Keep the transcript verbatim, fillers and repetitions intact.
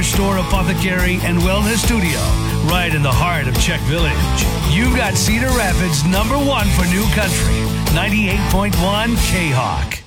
Liquor Store, Apothecary, and Wellness Studio, right in the heart of Czech Village. You've got Cedar Rapids' number one for new country, ninety-eight point one K-Hawk.